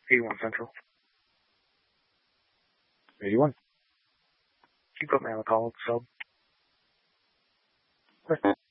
81 Central. 81. You put me on the call, sub. Okay.